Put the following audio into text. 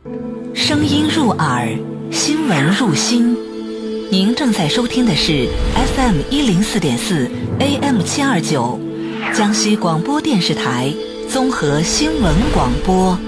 声音入耳，新闻入心。您正在收听的是 FM 104.4 AM 729江西广播电视台综合新闻广播。